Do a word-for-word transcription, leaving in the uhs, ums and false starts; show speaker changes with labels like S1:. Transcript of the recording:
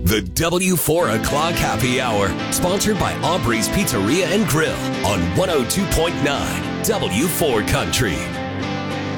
S1: The W four o'clock Happy Hour, sponsored by Aubrey's Pizzeria and Grill on one oh two point nine W four Country.